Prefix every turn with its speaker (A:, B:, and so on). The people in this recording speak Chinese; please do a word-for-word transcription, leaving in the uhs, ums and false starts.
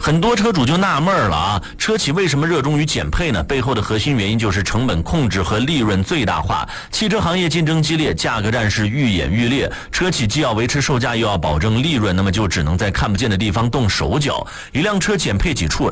A: 很多车主就纳闷了啊，车企为什么热衷于减配呢？背后的核心原因就是成本控制和利润最大化。汽车行业竞争激烈，价格战是愈演愈烈，车企既要维持售价，又要保证利润，那么就只能在看不见的地方动手脚。一辆车减配几处，